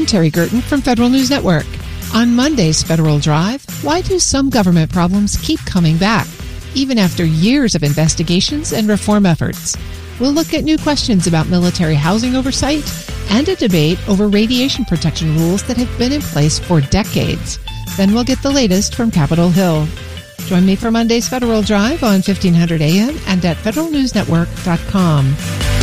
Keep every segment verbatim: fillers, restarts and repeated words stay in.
Terry Gerton from Federal News Network. On Monday's Federal Drive, why do some government problems keep coming back, even after years of investigations and reform efforts? We'll look at new questions about military housing oversight and a debate over radiation protection rules that have been in place for decades. Then we'll get the latest from Capitol Hill. Join me for Monday's Federal Drive on fifteen hundred A M and at federal news network dot com.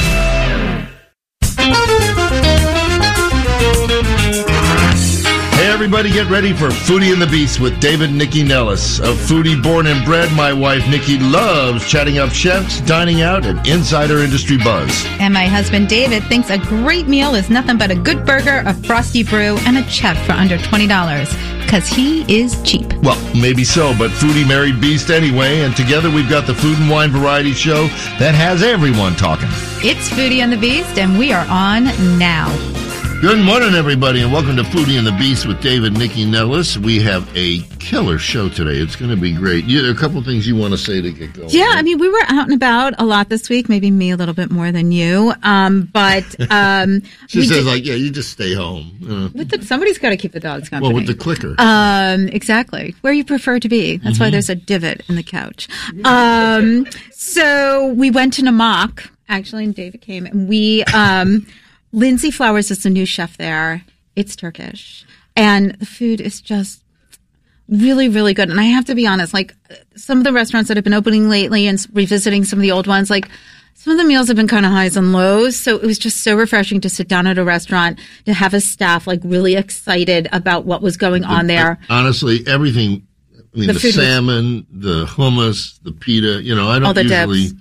Hey, everybody, get ready for Foodie and the Beast with David and Nikki Nellis. A foodie born and bred, my wife Nikki loves chatting up chefs, dining out, and insider industry buzz. And my husband David thinks a great meal is nothing but a good burger, a frosty brew, and a check for under twenty dollars. Because he is cheap. Well, maybe so, but Foodie married Beast anyway, and together we've got the Food and Wine Variety Show that has everyone talking. It's Foodie and the Beast, and we are on now. Good morning, everybody, and welcome to Foodie and the Beast with David and Nikki Nellis. We have a killer show today. It's going to be great. You, there are a couple things you want to say to get going. Yeah, right? I mean, we were out and about a lot this week, maybe me a little bit more than you, um, but... Um, she says, did, like, yeah, you just stay home. Uh, with the, somebody's got to keep the dogs company. Well, with the clicker. Um, exactly. Where you prefer to be. That's mm-hmm. why there's a divot in the couch. Um, so we went to Namak, actually, and David came, and we... Um, Lindsay Flowers is the new chef there. It's Turkish. And the food is just really, really good. And I have to be honest, like some of the restaurants that have been opening lately and revisiting some of the old ones, like some of the meals have been kind of highs and lows. So it was just so refreshing to sit down at a restaurant, to have a staff like really excited about what was going on there. Honestly, everything, I mean, the, the salmon, was, the hummus, the pita, you know, I don't usually... Dips.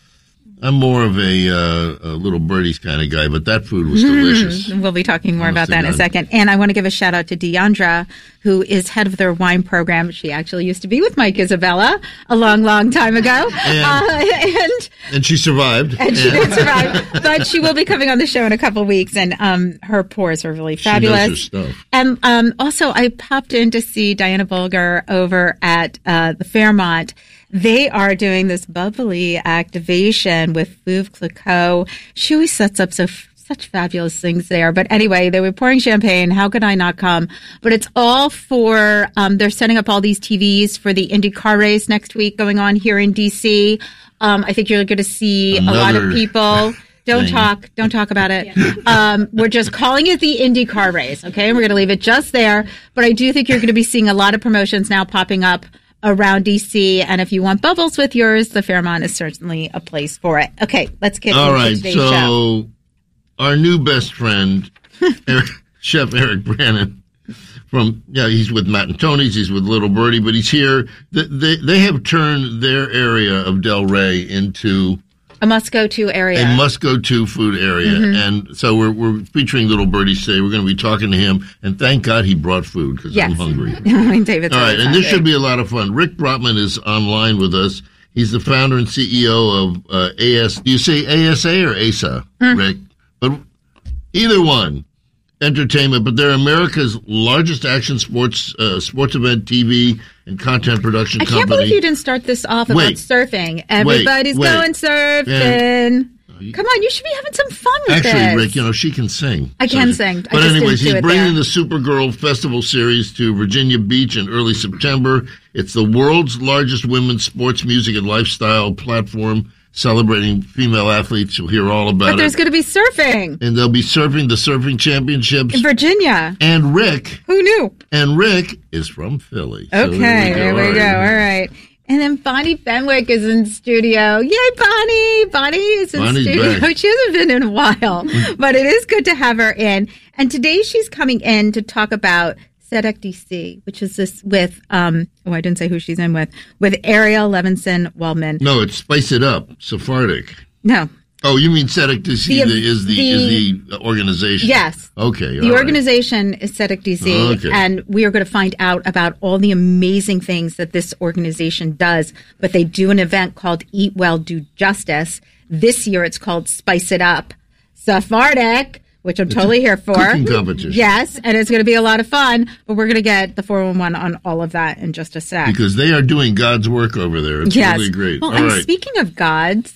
I'm more of a, uh, a little birdies kind of guy, but that food was delicious. We'll be talking more about that in a second. And I want to give a shout out to Deandra, who is head of their wine program. She actually used to be with Mike Isabella a long, long time ago. And, uh, and, and she survived. And she did survive. But she will be coming on the show in a couple of weeks, and um, her pours are really fabulous. She knows her stuff. And um, also, I popped in to see Diana Bulger over at uh, the Fairmont. They are doing this bubbly activation with Veuve Clicquot. She always sets up so such fabulous things there. But anyway, they were pouring champagne. How could I not come? But it's all for, um, they're setting up all these T Vs for the Indy car race next week going on here in D C. Um, I think you're going to see Another. a lot of people. Don't Thing. talk. Don't talk about it. Um, we're just calling it the Indy car race. Okay. We're going to leave it just there. But I do think you're going to be seeing a lot of promotions now popping up around D C, and if you want bubbles with yours, the Fairmont is certainly a place for it. Okay, let's get All into right, today's so show. Our new best friend, Eric, Chef Eric Brannon, from, yeah, he's with Matt and Tony's, he's with Little Birdie, but he's here. They, they have turned their area of Del Rey into... a must-go-to area. A must-go-to food area. Mm-hmm. And so we're we're featuring Little Birdie today. We're going to be talking to him. And thank God he brought food, because yes. I'm hungry. David's All right, and this should be a lot of fun. Rick Brotman is online with us. He's the founder and C E O of uh, A S. Do you say A S A or A S A, mm. Rick? But either one. Entertainment, but they're America's largest action sports uh, sports event, T V, and content production I company. I can't believe you didn't start this off about wait, surfing. Everybody's wait, wait. going surfing. And, you, Come on, you should be having some fun with actually, this. Actually, Rick, you know, she can sing. I can so, sing. But I just anyways, didn't he's do bringing there. the Supergirl Festival Series to Virginia Beach in early September. It's the world's largest women's sports, music, and lifestyle platform, celebrating female athletes. You'll hear all about it. But there's going to be surfing. And they'll be surfing the surfing championships. In Virginia. And Rick. Who knew? And Rick is from Philly. Okay, so there we go. There we go. All right. And then Bonnie Fenwick is in studio. Yay, Bonnie! Bonnie is in Bonnie's studio. Back. She hasn't been in a while, but it is good to have her in. And today she's coming in to talk about S E D E C D C, which is this with, um, oh, I didn't say who she's in with, with Ariel Levinson Waldman. No, it's Spice It Up, Sephardic. No. Oh, you mean S E D E C D C the, is the, the is the organization? Yes. Okay. The all organization right. is S E D E C D C, okay. and we are going to find out about all the amazing things that this organization does. But they do an event called Eat Well, Do Justice. This year it's called Spice It Up Sephardic, which I'm it's totally here for. Cooking competition. Yes, and it's going to be a lot of fun, but we're going to get the four one one on all of that in just a sec. Because they are doing God's work over there. It's yes. really great. Well, all and right. speaking of gods,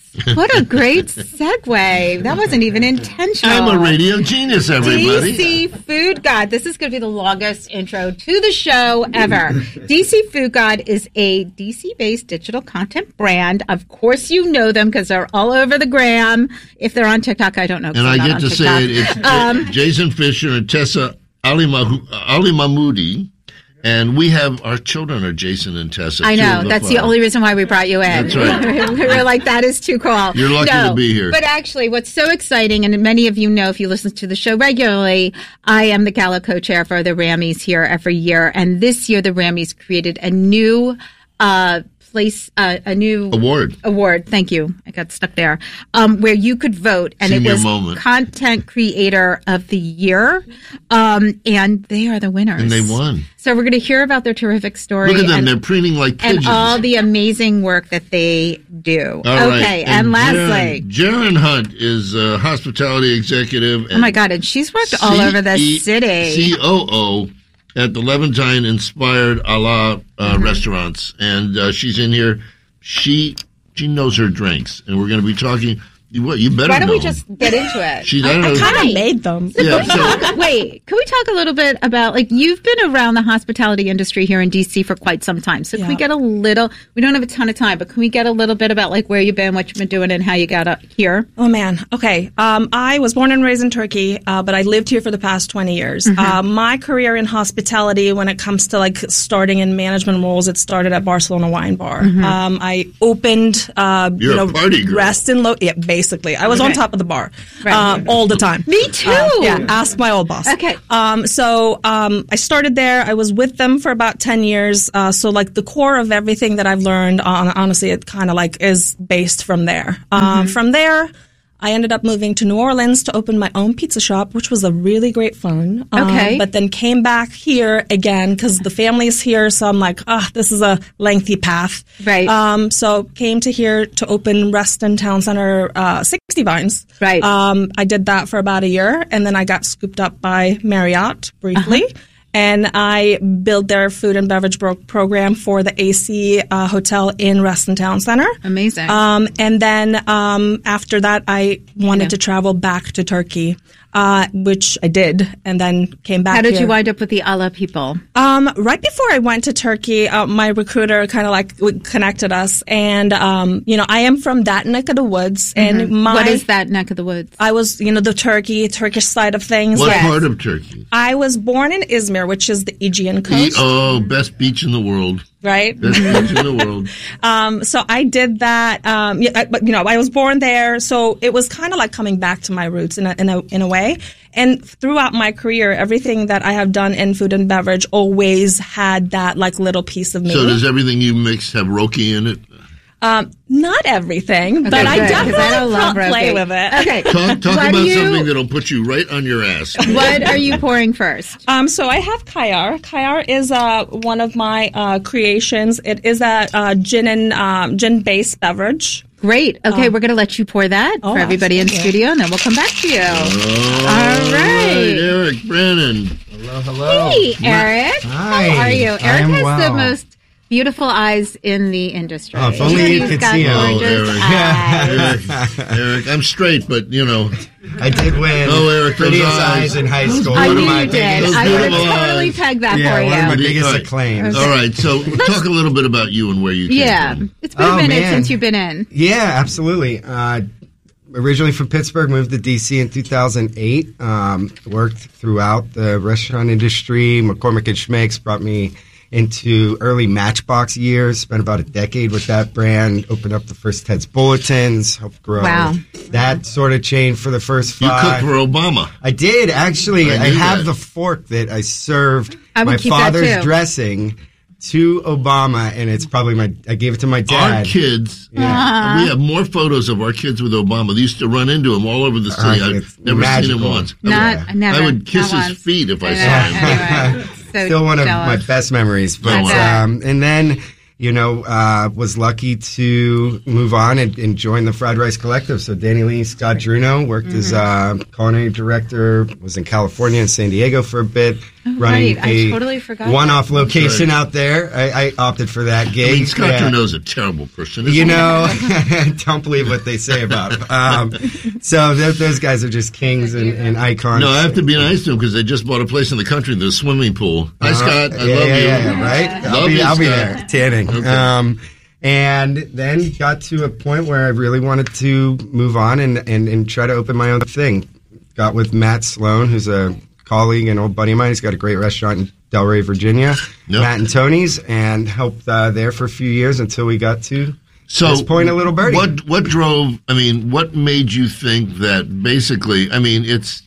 What a great segue. That wasn't even intentional. I'm a radio genius, everybody. D C Food God. This is going to be the longest intro to the show ever. D C Food God is a D C-based digital content brand. Of course you know them because they're all over the gram. If they're on TikTok, I don't know. And I get to TikTok. say it. It's um, Jason Fisher and Tessa Ali, Ali Mahmoudi. And we have, our children are Jason and Tessa. I know. That's five. The only reason why we brought you in. That's right. We were like, that is too cool. You're lucky no, to be here. But actually, what's so exciting, and many of you know if you listen to the show regularly, I am the gala co-chair for the Rammies here every year. And this year, the Rammies created a new uh place uh, a new award award thank you I got stuck there um where you could vote, and Senior it was moment. Content Creator of the Year, um and they are the winners, and they won. So we're going to hear about their terrific story. Look at them, and, they're preening like pigeons, and all the amazing work that they do. All okay right. and, and Jaren, lastly, Jaren Hunt is a hospitality executive. Oh my god, and she's worked all C- over the city. C O O at the Levantine Inspired Allah uh, mm-hmm. restaurants, and uh, she's in here. She she knows her drinks, and we're going to be talking. What you better? Why don't know. we just get into it? She, I, I, I kind of made them. So yeah, can we so, talk, wait, can we talk a little bit about, like, you've been around the hospitality industry here in D C for quite some time. So can yeah. we get a little? We don't have a ton of time, but can we get a little bit about like where you've been, what you've been doing, and how you got up here? Oh man, okay. Um, I was born and raised in Turkey, uh, but I lived here for the past twenty years. Mm-hmm. Uh, my career in hospitality, when it comes to like starting in management roles, it started at Barcelona Wine Bar. Mm-hmm. Um, I opened, uh, You're you know, a party girl. rest and lo- yeah, basically. I was okay. on top of the bar right. uh, all the time. Me too. Uh, yeah, ask my old boss. Okay. Um, so um, I started there. I was with them for about ten years. Uh, so like the core of everything that I've learned, uh, honestly, it kind of like is based from there. Um, mm-hmm. From there, I ended up moving to New Orleans to open my own pizza shop, which was a really great fun. Okay. Um, but then came back here again because the family's here. So I'm like, ah, oh, this is a lengthy path. Right. Um, so came to here to open Reston Town Center, uh, sixty Vines. Right. Um, I did that for about a year, and then I got scooped up by Marriott briefly. Uh-huh. And I built their food and beverage bro- program for the A C uh, Hotel in Reston Town Center. Amazing. Um, and then um, after that, I wanted yeah. to travel back to Turkey, uh, which I did, and then came back. How did here. you wind up with the Allah people? Um, right before I went to Turkey, uh, my recruiter kind of like connected us, and um, you know, I am from that neck of the woods, mm-hmm. and my what is that neck of the woods? I was, you know, the Turkey, Turkish side of things. What yes. part of Turkey? I was born in Izmir, which is the Aegean coast. E- oh, best beach in the world. Right? Best beach in the world. Um, so I did that. Um, yeah, but you know, I was born there, so it was kind of like coming back to my roots in a, in a in a way. And throughout my career, everything that I have done in food and beverage always had that like little piece of me. So does everything you mix have Roki in it? Um, not everything, okay, but good, I definitely I don't love play Roki. with it. Okay, talk, talk about you, something that'll put you right on your ass. What are you pouring first? Um, so I have Kayar. Kayar is uh, one of my uh, creations. It is a uh, gin and um, gin based beverage. Great. Okay, um, we're going to let you pour that oh, for everybody absolutely. in studio, and then we'll come back to you. Oh, all right, Eric Brennan. Hello, hello. Hey, Eric. Hi. How are you? Eric I am has well. the most beautiful eyes in the industry. Oh, if only you He's could got see 'em. Oh, gorgeous Eric. eyes. Eric, Eric, I'm straight, but you know. I did win Oh, Eric, those prettiest eyes. eyes in high school. I one knew of my you did. biggest, I would have beautiful totally eyes. pegged that yeah, for one of my you. biggest All right. acclaims. All right, so talk a little bit about you and where you came Yeah, from. it's been Oh, a minute man. since you've been in. Yeah, absolutely. Uh, originally from Pittsburgh, moved to D C in two thousand eight. Um, worked throughout the restaurant industry. McCormick and Schmick's brought me into early Matchbox years. Spent about a decade with that brand. Opened up the first Ted's Bulletins. Helped grow Wow. that sort of chain for the first You five. cooked for Obama. I did actually. I I, knew have that. the fork that I served I would my keep that father's too. dressing to Obama, and it's probably my. I gave it to my Our dad. kids, Yeah. we have more photos of our kids with Obama. They used to run into him all over the city. Uh, I've it's never magical. seen him once. I Not, would, never. I would kiss not his once. feet if I I saw know, him. anyway. So Still one of jealous. my best memories. But I bet. um, and then you know uh, was lucky to move on and, and join the Fried Rice Collective. So Danny Lee, Scott Druno worked Mm-hmm. as uh, culinary director. Was in California and San Diego for a bit. running right. I a totally forgot one-off that. location Right. out there. I, I opted for that gig. I mean, Scott Yeah. Trudeau's a terrible person. Isn't You he? know, don't believe what they say about him. Um, so th- those guys are just kings and, and icons. No, I have to be nice to him because they just bought a place in the country, the swimming pool. Hi, Uh-huh. Scott. I yeah, love yeah, you. Yeah, yeah, right? Love I'll be, you, I'll be Scott. there, tanning. Okay. Um, and then got to a point where I really wanted to move on and, and, and try to open my own thing. Got with Matt Sloan, who's a colleague and old buddy of mine. He's got a great restaurant in Delray, Virginia, Yep. Matt and Tony's, and helped uh, there for a few years until we got to So, this point, a little birdie. What what drove? I mean, what made you think that? Basically, I mean, it's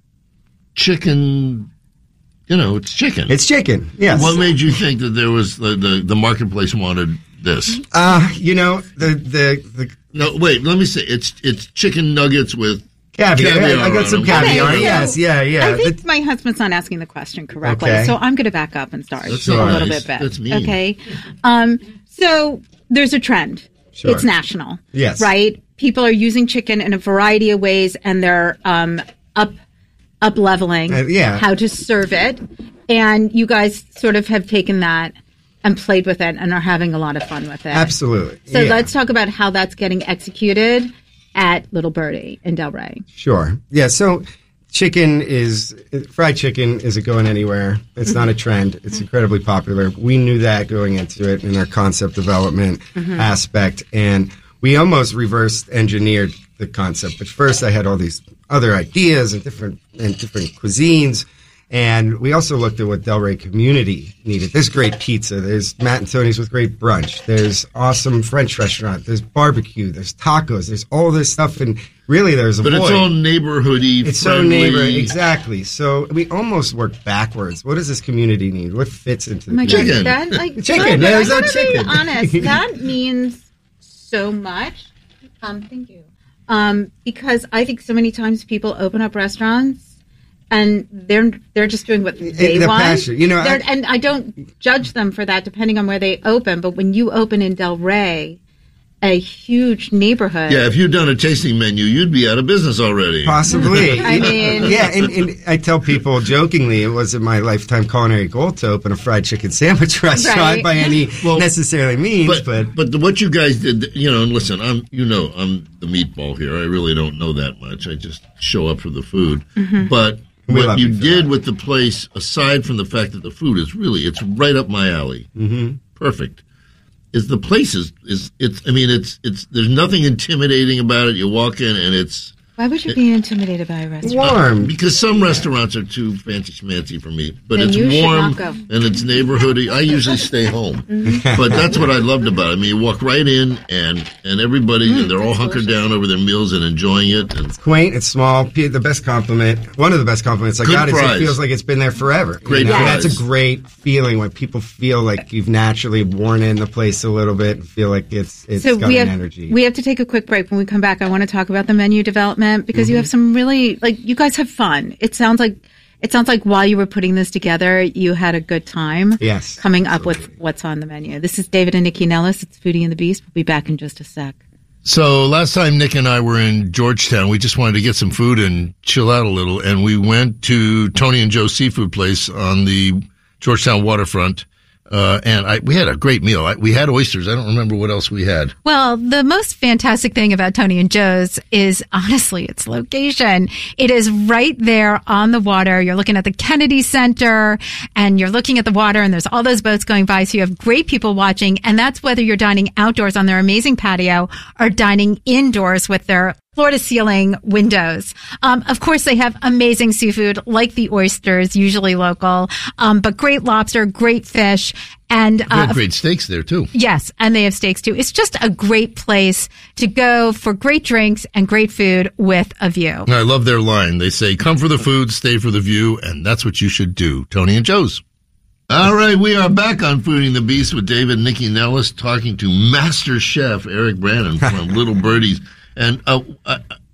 chicken. You know, it's chicken. It's chicken, yes. What made you think that there was the the, the marketplace wanted this? Uh, you know, the, the, the No, wait. Let me say, it's it's chicken nuggets with caviar. Caviar I, I got on some them. caviar. Okay, so yes, yeah, yeah. I think The- my husband's not asking the question correctly, Okay. so I'm going to back up and start That's a all little right. bit back. That's mean. Okay. Um, so there's a trend. Sure. It's national. Yes. Right? People are using chicken in a variety of ways, and they're um, up up leveling Uh, yeah. how to serve it. And you guys sort of have taken that and played with it and are having a lot of fun with it. Absolutely. So yeah. let's talk about how that's getting executed at Little Birdie in Delray. Sure. Yeah. So, chicken is fried chicken isn't going anywhere. It's not a trend. It's incredibly popular. We knew that going into it in our concept development aspect, and we almost reverse engineered the concept. But first, I had all these other ideas and different and different cuisines. And we also looked at what Delray community needed. There's great pizza. There's Matt and Tony's with great brunch. There's awesome French restaurant. There's barbecue. There's tacos. There's all this stuff. And really, there's a But it's void. all neighborhoody. It's so friendly. neighbor, exactly. So we almost work backwards. What does this community need? What fits into the Oh my God, Chicken. that, like, Chicken, but there's I no gotta chicken. Be honest, that means so much. Um, thank you. Um, because I think so many times people open up restaurants and they're they're just doing what they the want. passion. You know, I- They're- and I don't judge them for that, depending on where they open. But when you open in Delray, a huge neighborhood, Yeah, if you'd done a tasting menu, you'd be out of business already. Possibly. I mean- yeah, and, and I tell people jokingly, it wasn't my lifetime culinary goal to open a fried chicken sandwich restaurant Right. by any Well, necessarily means, But but, but the, what you guys did, you know, and listen, I'm you know I'm the meatball here. I really don't know that much. I just show up for the food. But We what love you you for did that. with the place, aside from the fact that the food is really, it's right up my alley. Mm-hmm. Perfect. Is the place is is it's I mean it's it's there's nothing intimidating about it. You walk in and it's why would you be intimidated by a restaurant? warm. because some restaurants are too fancy schmancy for me, but Then it's you should warm not go. and it's neighborhoody. I usually stay home, but that's what I loved about it. I mean, you walk right in and and everybody and they're all hunkered down over their meals and enjoying it. And Quaint, it's small. P- The best compliment, one of the best compliments I Good got is fries. it feels like it's been there forever. You Great know, fries. That's a great feeling when people feel like you've naturally worn in the place a little bit and feel like it's it's So got we an have energy. we have to take a quick break. When we come back, I want to talk about the menu development because you have some really like you guys have fun. It sounds like it sounds like while you were putting this together, you had a good time. Yes, coming up with what's on the menu. This is David and Nikki Nellis. It's Foodie and the Beast. We'll be back in just a sec. So last time Nick and I were in Georgetown, we just wanted to get some food and chill out a little, and we went to Tony and Joe's seafood place on the Georgetown waterfront. Uh, and I, we had a great meal. I, we had oysters. I don't remember what else we had. Well, the most fantastic thing about Tony and Joe's is honestly its location. It is right there on the water. You're looking at the Kennedy Center and you're looking at the water and there's all those boats going by. So you have great people watching, and that's whether you're dining outdoors on their amazing patio or dining indoors with their floor to ceiling windows. Um, of course, they have amazing seafood like the oysters, usually local, um, but great lobster, great fish, and We had uh, great steaks there too. yes, and they have steaks too. It's just a great place to go for great drinks and great food with a view. I love their line. They say, "Come for the food, stay for the view," and that's what you should do. Tony and Joe's. All right, we are back on Fooding the Beast with David and Nikki Nellis talking to Master Chef Eric Brannon from Little Birdies. And uh, I,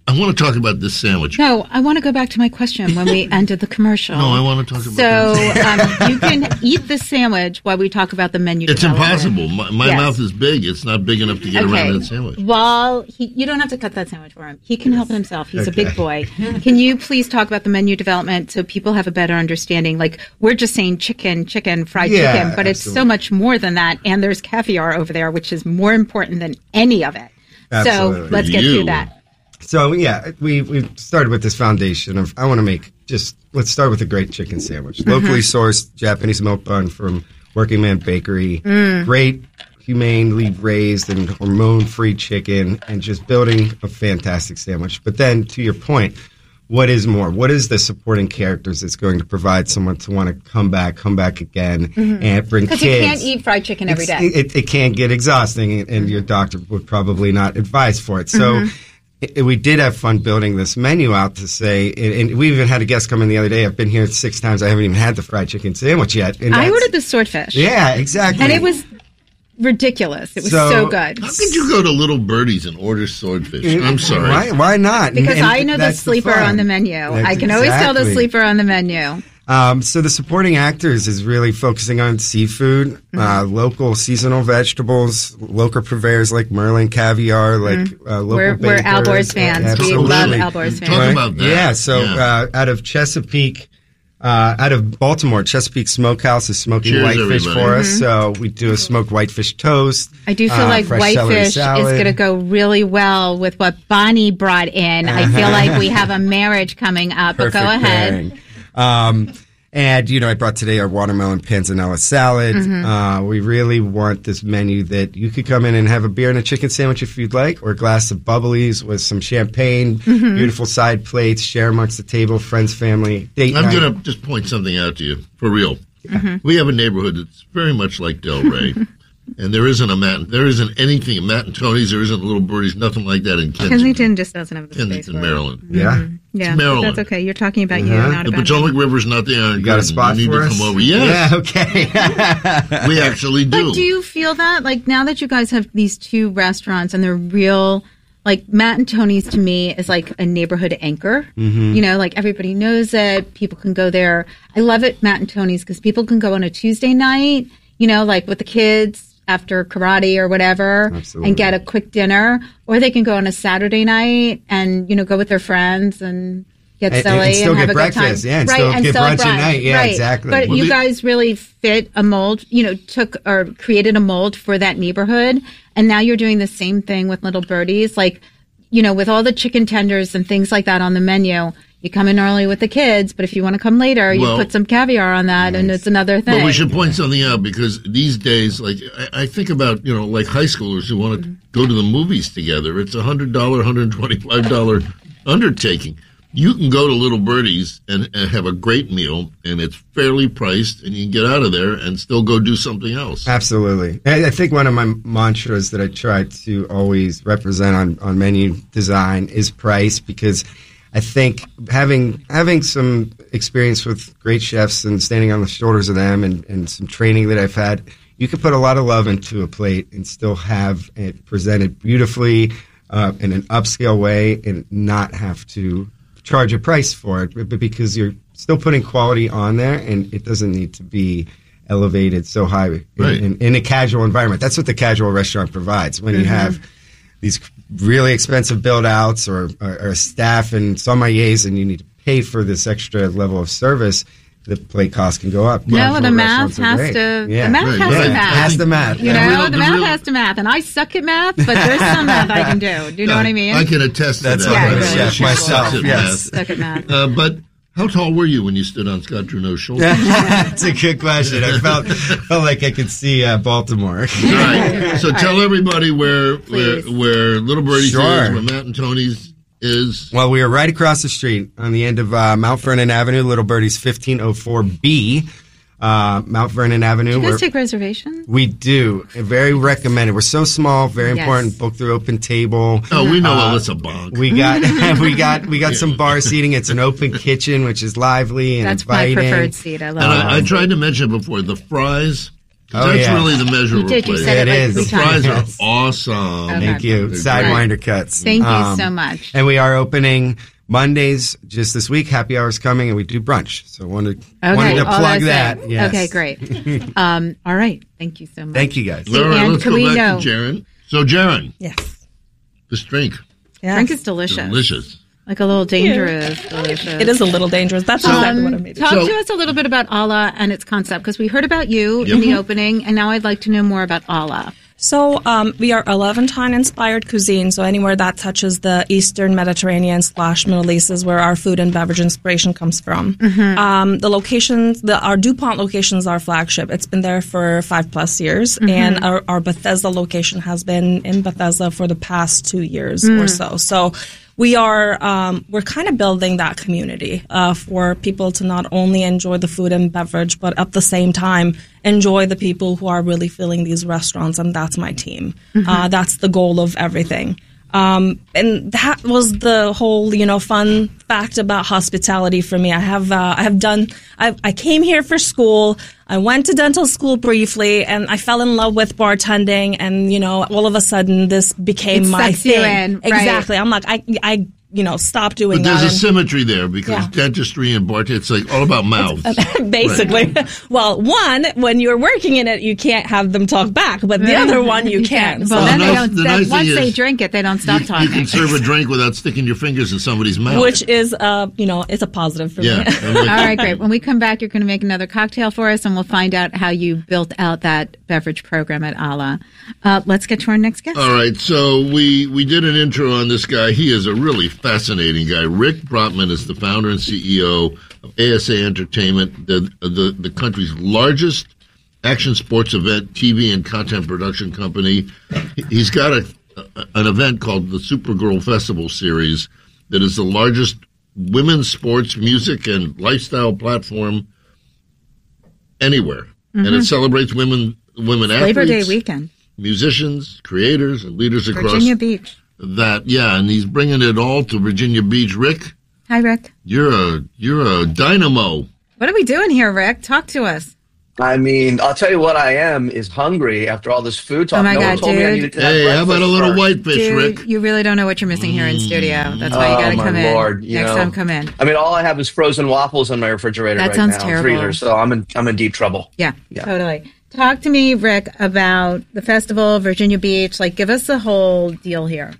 I want to talk about this sandwich. No, I want to go back to my question when we ended the commercial. No, I want to talk about so, that. So um, you can eat the sandwich while we talk about the menu. It's impossible. My, my yes. mouth is big. It's not big enough to get okay. around that sandwich. While he, you don't have to cut that sandwich for him. He can help himself. He's okay. a big boy. Can you please talk about the menu development so people have a better understanding? Like, we're just saying chicken, chicken, fried yeah, chicken, but absolutely. It's so much more than that. And there's caviar over there, which is more important than any of it. Absolutely. So let's get you. through that. So, yeah, we we started with this foundation of I want to make just, let's start with a great chicken sandwich. Mm-hmm. Locally sourced Japanese milk bun from Working Man Bakery. Mm. Great, humanely raised and hormone-free chicken, and just building a fantastic sandwich. But then, to your point, what is more? What is the supporting characters that's going to provide someone to want to come back, come back again, mm-hmm. and bring kids? Because you can't eat fried chicken every day. It, it can get exhausting, and, and mm-hmm. your doctor would probably not advise for it. So. Mm-hmm. It, we did have fun building this menu out to say, and, and we even had a guest come in the other day. I've been here six times. I haven't even had the fried chicken sandwich yet. And I ordered the swordfish. Yeah, exactly. And it was ridiculous. It was so, so good. How could you go to Little Birdie's and order swordfish? I'm sorry. Why, why not? Because and, and I know the sleeper the on the menu. That's I can exactly. always tell the sleeper on the menu. Um, so the supporting actors is really focusing on seafood, mm-hmm. uh, local seasonal vegetables, local purveyors like Merlin Caviar, like mm-hmm. uh, local we're, bakers. We're Alborz fans. Absolutely. We love Alborz fans. Talk about that. Yeah, so yeah. Uh, out of Chesapeake, uh, out of Baltimore, Chesapeake Smokehouse is smoking Cheers, whitefish everybody. for us. Mm-hmm. So we do a smoked whitefish toast. I do feel uh, like whitefish is going to go really well with what Bonnie brought in. Uh-huh. I feel like we have a marriage coming up. Perfect but go ahead. Um, And, you know, I brought today our watermelon panzanella salad. Mm-hmm. Uh, we really want this menu that you could come in and have a beer and a chicken sandwich if you'd like, or a glass of bubblies with some champagne, mm-hmm. beautiful side plates, share amongst the table, friends, family, date I'm night. going to just point something out to you, for real. Mm-hmm. We have a neighborhood that's very much like Delray. And there isn't a Matt, there isn't anything, Matt and Tony's, there isn't Little Birdies, nothing like that in Kensington. Kensington just doesn't have the Kensington, space for Maryland. it. Yeah. Mm-hmm. Yeah, Maryland. that's okay. You're talking about Uh-huh. you, not The about Potomac me. River's not there. You got a spot you need for to us? come over. Yes. Yeah, okay. We actually do. But do you feel that? Like, now that you guys have these two restaurants and they're real, like, Matt and Tony's to me is like a neighborhood anchor. Mm-hmm. You know, like, everybody knows it. People can go there. I love it, Matt and Tony's, because people can go on a Tuesday night, you know, like with the kids after karate or whatever, Absolutely. and get a quick dinner, or they can go on a Saturday night and, you know, go with their friends and get And- silly and still have get a breakfast, good time. yeah, and right, still and get still brunch at brunch. night. Yeah, right. exactly. But Well, you the- guys really fit a mold, you know, took or created a mold for that neighborhood, and now you're doing the same thing with Little Birdies, like, you know, with all the chicken tenders and things like that on the menu. You come in early with the kids, but if you want to come later, you Well, put some caviar on that, nice. And it's another thing. But we should point something out, because these days, like, I, I think about, you know, like high schoolers who want to go to the movies together. It's a one hundred dollars, one hundred twenty-five dollars undertaking. You can go to Little Birdie's and, and have a great meal, and it's fairly priced, and you can get out of there and still go do something else. Absolutely. I, I think one of my mantras that I try to always represent on, on menu design is price, because I think having having some experience with great chefs and standing on the shoulders of them, and, and some training that I've had, you can put a lot of love into a plate and still have it presented beautifully uh, in an upscale way, and not have to charge a price for it, but because you're still putting quality on there, and it doesn't need to be elevated so high in, right. in, in a casual environment. That's what the casual restaurant provides. When mm-hmm. you have these really expensive build-outs, or, or, or staff and sommeliers, and you need to pay for this extra level of service, the plate cost can go up. No, Casual the math restaurants are has great. to. Yeah. The math Right, has right. to math. Has to math. You Yeah. know, The real- the, the math real- has to math, and I suck at math, but there's some math I can do. Do you know what I mean? I can attest to That's that. all right, I'm a really. chef Myself, sucks at yes. math. Suck at math. Uh, but how tall were you when you stood on Scott Trudeau's shoulders? That's a good question. I felt felt like I could see uh, Baltimore. All right. So tell everybody where where, Please. where Little Birdie's Sure. is, where Matt and Tony's is. Well, we are right across the street on the end of uh, Mount Vernon Avenue. Little Birdie's fifteen oh four B, uh, Mount Vernon Avenue. Do you guys We're- take reservations? We do. Very recommended. We're so small, very Yes. important. Book through open table. Oh, we know Uh, Alyssa Bonk. We got we got we got some bar seating. It's an open kitchen, which is lively and That's my inviting. preferred seat. I love and it. I, I tried to mention before, the fries Oh, That's yeah. really the measure You of a did. You place. said it, It like is. three The times. fries are Yes. awesome. Okay. Thank you. They're Sidewinder cuts. Thank you Um, so much. And we are opening Mondays just this week. Happy hour's coming, and we do brunch. So wanted Okay. wanted to all plug those that. things. Yes. Okay, great. um, all right. Thank you so much. Thank you, guys. All right, And let's can go we back know- to Jaron. So, Jaron, Yes. this drink, Yeah. Drink is delicious. delicious. Like a little dangerous. Delicious. It is a little dangerous. That's exactly what I Um, made it. talk So- to us a little bit about Allah and its concept, because we heard about you Yep. in the opening, and now I'd like to know more about Allah. So um, we are a Levantine-inspired cuisine. So anywhere that touches the Eastern Mediterranean slash Middle East is where our food and beverage inspiration comes from. Um, the locations, the, our DuPont location is our flagship. It's been there for five plus years, and our, our Bethesda location has been in Bethesda for the past two years or so. So we are um, we're kind of building that community uh, for people to not only enjoy the food and beverage, but at the same time enjoy the people who are really filling these restaurants, and that's my team. Uh, that's the goal of everything. Um, and that was the whole, you know, fun fact about hospitality for me. I have, uh, I have done, I, I came here for school. I went to dental school briefly, and I fell in love with bartending. And, you know, all of a sudden this became It my sucks you thing. in, right. Exactly. I'm like, I, I, you know, stopped doing But that. there's a and- symmetry there because Yeah. dentistry and bartending, it's like all about mouths. Basically. Well, one, when you're working in it, you can't have them talk back, but the other one you can. Well, So- Well, then the they nice- don't. the then nice thing once they is drink it, they don't stop you, talking. you can serve a drink without sticking your fingers in somebody's mouth. which is, uh, you know, it's a positive for yeah. me. I'm with All you. right, great. When we come back, you're going to make another cocktail for us, and we'll find out how you built out that beverage program at Allah. Uh, let's get to our next guest. All right, so we we did an intro on this guy. He is a really fascinating guy. Rick Brotman is the founder and C E O of A S A Entertainment, the the, the country's largest action sports event, T V, and content production company. He's got a, a an event called the Supergirl Festival Series that is the largest women's sports, music, and lifestyle platform anywhere, and it celebrates women women athletes, Labor Day weekend, musicians, creators, and leaders across Virginia Beach. that. Yeah, and he's bringing it all to Virginia Beach. Rick, Hi, Rick. you're a you're a dynamo. What are we doing here, Rick? Talk to us. I mean, I'll tell you what I am is hungry after all this food talk. Oh my no one God, told me I dude. needed to have Hey, how about a breakfast little first. whitefish, Dude, Rick? you really don't know what you're missing here in studio. That's why you Oh, got to my come Lord, in. you Next know. time, come in. I mean, all I have is frozen waffles in my refrigerator That right sounds now, terrible. freezer. So I'm in I'm in deep trouble. Yeah, Yeah. totally. Talk to me, Rick, about the festival, Virginia Beach. Like, give us the whole deal here.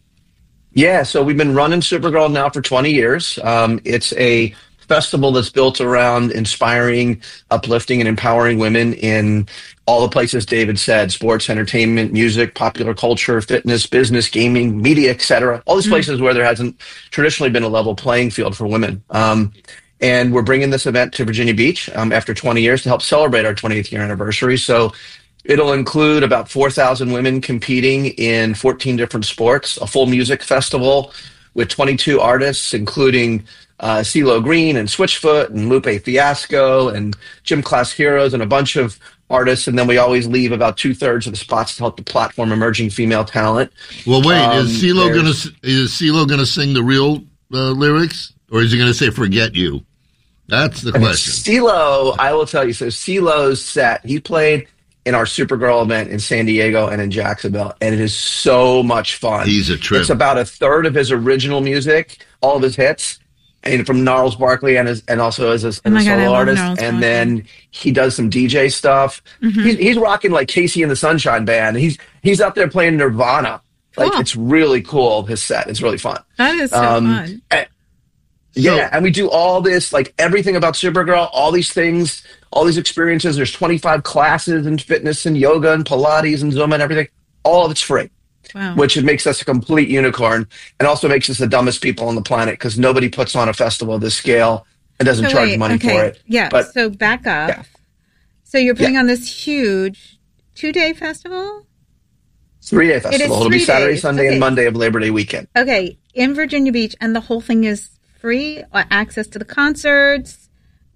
Yeah, so we've been running Supergirl now for twenty years. Um, it's a festival that's built around inspiring, uplifting, and empowering women in all the places David said: sports, entertainment, music, popular culture, fitness, business, gaming, media, et cetera. All these places where there hasn't traditionally been a level playing field for women. Um, and we're bringing this event to Virginia Beach um, after twenty years to help celebrate our twentieth year anniversary. So it'll include about four thousand women competing in fourteen different sports, a full music festival with twenty-two artists, including uh, CeeLo Green and Switchfoot and Lupe Fiasco and Gym Class Heroes and a bunch of artists. And then we always leave about two thirds of the spots to help the platform emerging female talent. Well, wait, Um, is CeeLo gonna there's- is CeeLo gonna sing the real uh, lyrics, or is he gonna say "Forget You"? That's the question. CeeLo, I will tell you. So CeeLo's set, he played in our Supergirl event in San Diego and in Jacksonville, and it is so much fun. He's a trip. It's about a third of his original music, all of his hits, and from Gnarls Barkley and his, and also as a, as Oh my a God, I solo love artist. Gnarls And Barkley. then he does some D J stuff. Mm-hmm. He's, he's rocking like Casey and the Sunshine Band. He's he's out there playing Nirvana. Like Cool. it's really cool. His set, it's really fun. That is so Um, fun. and- yeah, and we do all this, like everything about Supergirl, all these things, all these experiences. There's twenty-five classes in fitness and yoga and Pilates and Zumba and everything. All of it's free, Wow. which it makes us a complete unicorn and also makes us the dumbest people on the planet because nobody puts on a festival of this scale and doesn't So charge wait, money okay. for it. Yeah. But so back up. Yeah. So you're putting on this huge two-day festival? three-day is festival. It'll three be Saturday, days. Sunday, Okay. and Monday of Labor Day weekend. Okay, in Virginia Beach, and the whole thing is free? Uh, access to the concerts?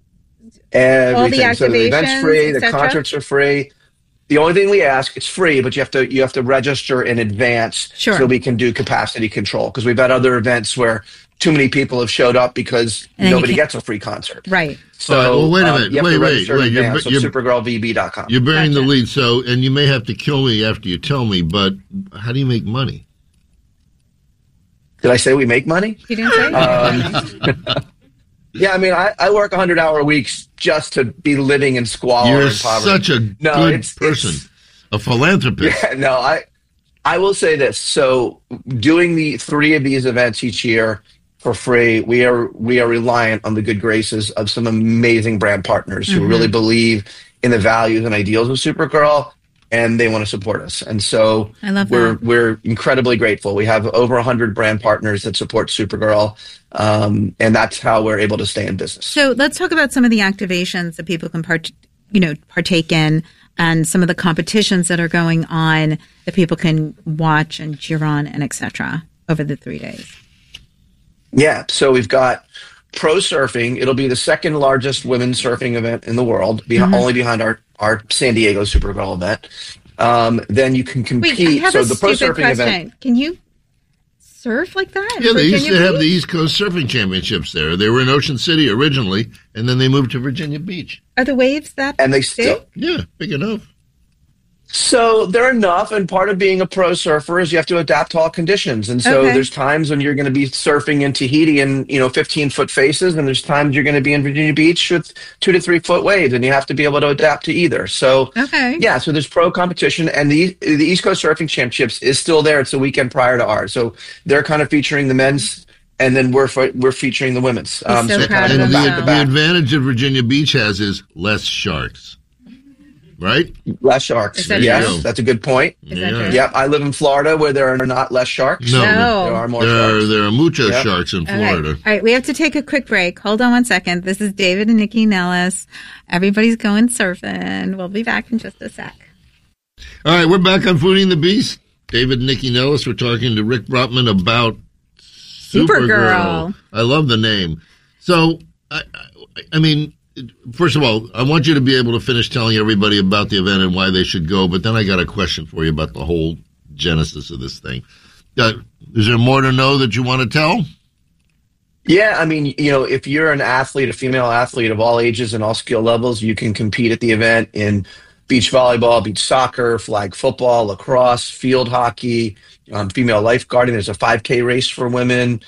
Everything. So the event's activations, free. et The cetera? concerts are free. The only thing we ask, it's free, but you have to you have to register in advance Sure. so we can do capacity control. Because we've had other events where too many people have showed up because And then you nobody can't- gets a free concert. Right. So All right, well, wait a uh, minute. you have Wait, to wait, register wait. in You're- advance, so you're- supergirl v b dot com. You're burying the Gotcha. lead, so, and you may have to kill me after you tell me, but how do you make money? Did I say we make money? You didn't say? Um, yeah, I mean, I, I work one hundred hour weeks just to be living in squalor You're and poverty. such a No, good it's- person, it's- a philanthropist. Yeah, no, I I will say this. So doing the three of these events each year for free, we are we are reliant on the good graces of some amazing brand partners who really believe in the values and ideals of Supergirl, and they want to support us. And so I love we're that. we're incredibly grateful. We have over one hundred brand partners that support Supergirl, um, and that's how we're able to stay in business. So let's talk about some of the activations that people can part, you know, partake in, and some of the competitions that are going on that people can watch and cheer on and et cetera over the three days. Yeah, so we've got pro surfing. It'll be the second largest women's surfing event in the world, be- Mm-hmm. only behind our, our San Diego Supergirl event. Um, then you can compete. Wait, I have so a the pro stupid surfing question. event. Can you surf like that? in Yeah, they used to Virginia have the Beach? East Coast Surfing Championships there. They were in Ocean City originally, and then they moved to Virginia Beach. Are the waves that And they big? still. Yeah, big enough. So they're enough, and part of being a pro surfer is you have to adapt to all conditions. And so Okay. there's times when you're going to be surfing in Tahiti in you know fifteen foot faces, and there's times you're going to be in Virginia Beach with two to three foot waves, and you have to be able to adapt to either. So Okay. yeah, so there's pro competition, and the the East Coast Surfing Championships is still there. It's the weekend prior to ours, so they're kind of featuring the men's, and then we're fe- we're featuring the women's. Um, so so proud kind of of And them, back the, to the back. advantage of Virginia Beach has is less sharks, right? Less sharks. Is that Yes, true? that's a good point. Is that Yeah. true? Yep, I live in Florida where there are not less sharks. No, No. There are more There are sharks. there are mucho Yep. sharks in Okay. Florida. All right, we have to take a quick break. Hold on one second. This is David and Nikki Nellis. Everybody's going surfing. We'll be back in just a sec. All right, we're back on Fooding the Beast. David and Nikki Nellis. We're talking to Rick Brotman about Supergirl. I love the name. So, I, I, I mean, first of all, I want you to be able to finish telling everybody about the event and why they should go. But then I got a question for you about the whole genesis of this thing. Uh, is there more to know that you want to tell? Yeah, I mean, you know, if you're an athlete, a female athlete of all ages and all skill levels, you can compete at the event in beach volleyball, beach soccer, flag football, lacrosse, field hockey, um, female lifeguarding. There's a five K race for women.